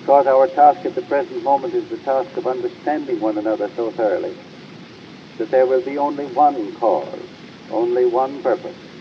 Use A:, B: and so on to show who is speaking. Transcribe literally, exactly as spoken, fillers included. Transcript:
A: because our task at the present moment is the task of understanding one another so thoroughly that there will be only one cause, only one purpose,